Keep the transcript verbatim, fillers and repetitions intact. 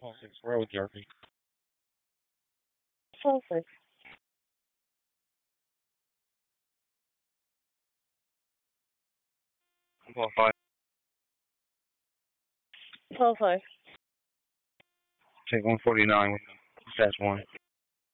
Oh, six. Where with Jerky? twelve six. Well, five. twelve five. Take one forty-nine with dash one.